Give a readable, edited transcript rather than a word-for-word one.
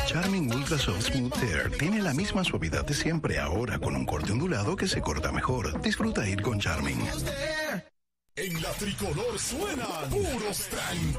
Charming Ultra Soft Smooth Tear tiene la misma suavidad de siempre, ahora con un corte ondulado que se corta mejor. Disfruta ir con Charming. En la tricolor suenan puros tranquilos.